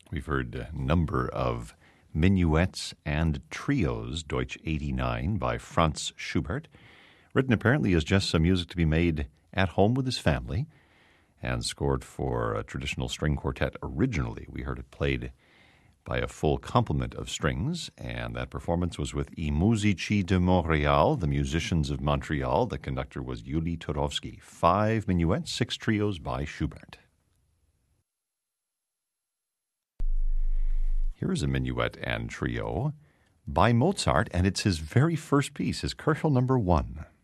We've heard a number of minuets and trios, Deutsch 89 by Franz Schubert, written apparently as just some music to be made at home with his family and scored for a traditional string quartet originally. We heard it played by a full complement of strings, and that performance was with I Musici de Montréal, the Musicians of Montreal. The conductor was Yuli Turovsky. 5 minuets, 6 trios by Schubert. Here is a minuet and trio by Mozart, and it's his very first piece, his Köchel number 1.